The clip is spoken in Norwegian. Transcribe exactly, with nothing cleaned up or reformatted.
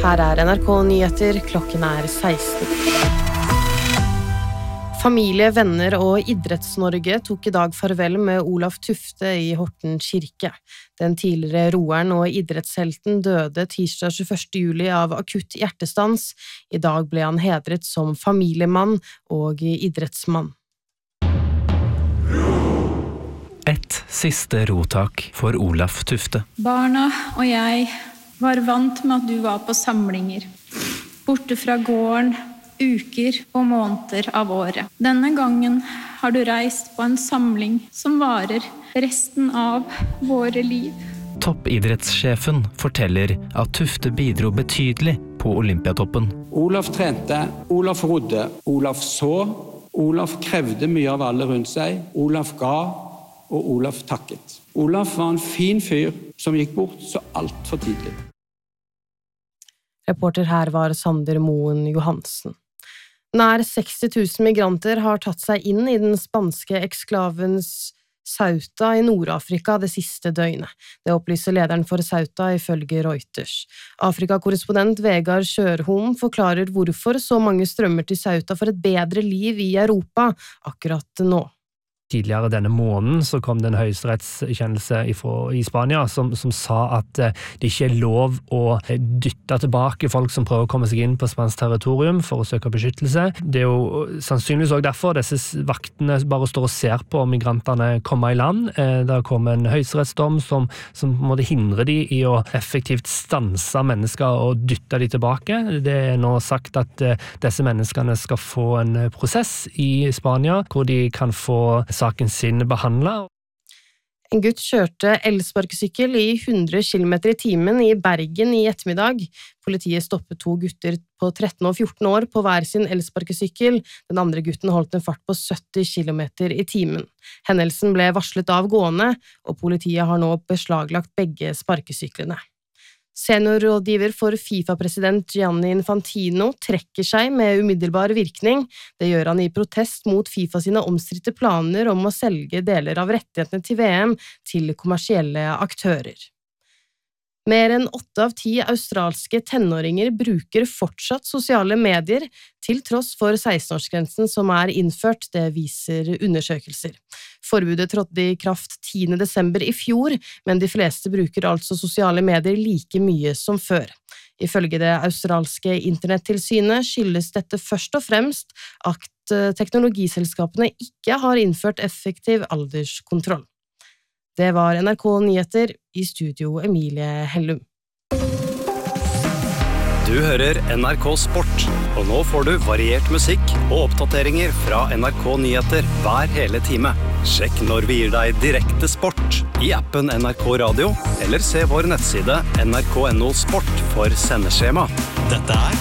Her er N R K Nyheter, klokken er seksten. Familie, venner og Idretts-Norge tok i dag farvel med Olav Tufte i Horten kirke. Den tidligere roeren og idrettshelten døde tirsdag tjueførste juli av akutt hjertestans. I dag ble han hedret som familiemann og idrettsmann. Et siste rotak for Olav Tufte. Barna og jeg var vant med at du var på samlinger, borte fra gården, uker og måneder av året. Denne gangen har du reist på en samling som varer resten av våre liv. Toppidrettssjefen forteller at Tufte bidro betydelig på Olympiatoppen. Olav trente, Olav rodde, Olav så, Olav krevde mye av alle rundt seg, Olav ga, og Olav takket. Olav var en fin fyr som gikk bort så alt for tidlig. Reporter her var Sander Moen Johansen. Nær seksti tusen migranter har tatt seg inn i den spanske eksklavens Ceuta i Nord-Afrika det siste døgnet. Det opplyser lederen for Ceuta ifølge Reuters. Afrika-korrespondent Vegard Kjørholm forklarer hvorfor så mange strømmer til Ceuta for et bedre liv i Europa akkurat nå. Tidligere denne måneden så kom det en høyesterettskjennelse i Spania som, som sa at det ikke er lov å dytte tilbake folk som prøver å komme seg inn på spansk territorium for å søke beskyttelse. Det er jo sannsynligvis også derfor disse vaktene bare står og ser på om migrantene kommer i land. Det kommer en høyesterettsdom som, som måtte hindre de i å effektivt stanse mennesker og dytte de tilbake. Det er nå sagt at disse menneskene skal få en prosess i Spania hvor de kan få saken sin behandlet. En gutt kjørte elsparkesykkel i hundre kilometer i timen i Bergen i ettermiddag. Politiet stoppet to gutter på tretten og fjorten år på hver sin elsparkesykkel. Den andre gutten holdt en fart på sytti kilometer i timen. Hendelsen ble varslet av gående, og politiet har nå beslaglagt begge sparkesyklene. Seniorrådgiver for FIFA-president Gianni Infantino trekker seg med umiddelbar virkning. Det gjør han i protest mot FIFA sine omstridte planer om å selge deler av rettighetene til V M til kommersielle aktører. Mer enn åtte av ti australske tenåringer bruker fortsatt sosiale medier, til tross for seksten-årsgrensen som er innført, det viser undersøkelser. Forbudet trådte i kraft tiende desember i fjor, men de fleste bruker altså sosiale medier like mye som før. Ifølge det australske internettilsynet skyldes dette først og fremst at teknologiselskapene ikke har innført effektiv alderskontroll. Det var N R K Nyheter, i studio Emilie Hellum. Du hører N R K Sport, og nå får du variert musikk og oppdateringer fra N R K Nyheter hver hele time. Sjekk når vi gir deg direkte sport i appen N R K Radio, eller se vår nettside N R K punktum no sport for sendeskjema. Dette er